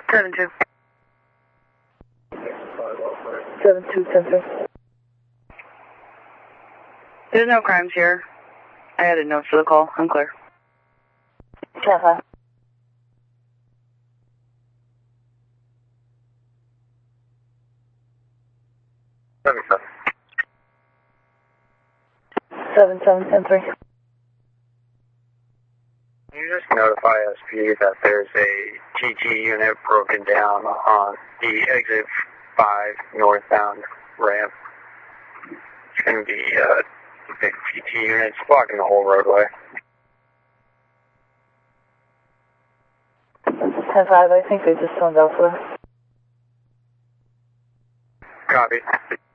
7-2. 7-2, 10-3. There's no crimes here. I added notes to the call. I'm clear. 10-5. 7-7, 10-3. Can you just notify SP that there's a TT unit broken down on the exit 5 northbound ramp? It's going to be a big TT unit. It's blocking the whole roadway. 10-5, I think they just turned elsewhere. Copy.